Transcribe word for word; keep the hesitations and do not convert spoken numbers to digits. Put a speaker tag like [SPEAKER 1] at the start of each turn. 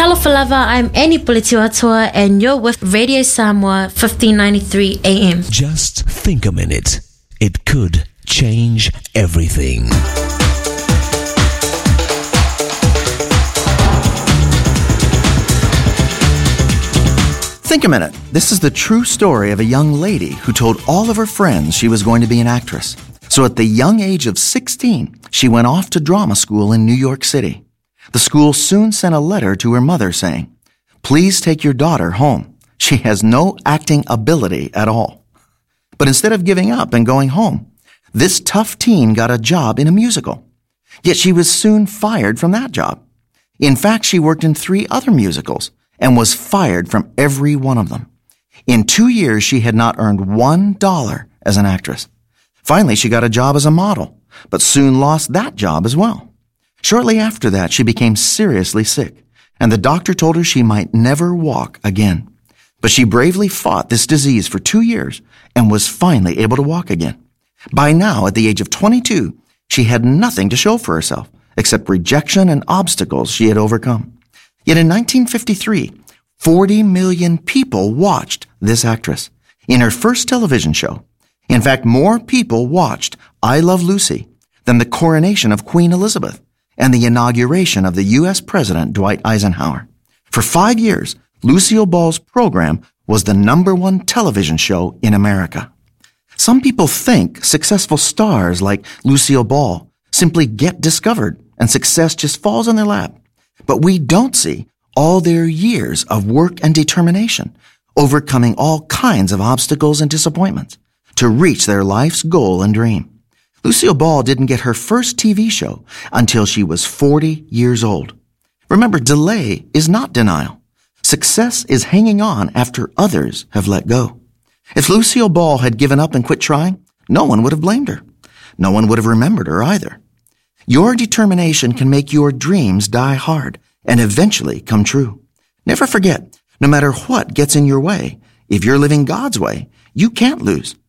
[SPEAKER 1] Hello Falava, I'm Annie Politiwatua and you're with Radio Samoa fifteen ninety-three A M.
[SPEAKER 2] Just think a minute. It could change everything.
[SPEAKER 3] Think a minute. This is the true story of a young lady who told all of her friends she was going to be an actress. So at the young age of sixteen, she went off to drama school in New York City. The school soon sent a letter to her mother saying, "Please take your daughter home. She has no acting ability at all." But instead of giving up and going home, this tough teen got a job in a musical. Yet she was soon fired from that job. In fact, she worked in three other musicals and was fired from every one of them. In two years, she had not earned one dollar as an actress. Finally, she got a job as a model, but soon lost that job as well. Shortly after that, she became seriously sick, and the doctor told her she might never walk again. But she bravely fought this disease for two years and was finally able to walk again. By now, at the age of twenty-two, she had nothing to show for herself except rejection and obstacles she had overcome. Yet in nineteen fifty-three, forty million people watched this actress in her first television show. In fact, more people watched I Love Lucy than the coronation of Queen Elizabeth and the inauguration of the U S President Dwight Eisenhower. For five years, Lucille Ball's program was the number one television show in America. Some people think successful stars like Lucille Ball simply get discovered and success just falls in their lap. But we don't see all their years of work and determination, overcoming all kinds of obstacles and disappointments to reach their life's goal and dream. Lucille Ball didn't get her first T V show until she was forty years old. Remember, delay is not denial. Success is hanging on after others have let go. If Lucille Ball had given up and quit trying, no one would have blamed her. No one would have remembered her either. Your determination can make your dreams die hard and eventually come true. Never forget, no matter what gets in your way, if you're living God's way, you can't lose.